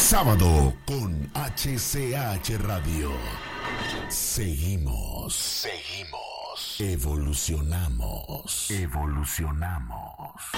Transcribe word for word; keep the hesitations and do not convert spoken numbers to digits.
sábado con H C H Radio. Seguimos, seguimos, evolucionamos, evolucionamos.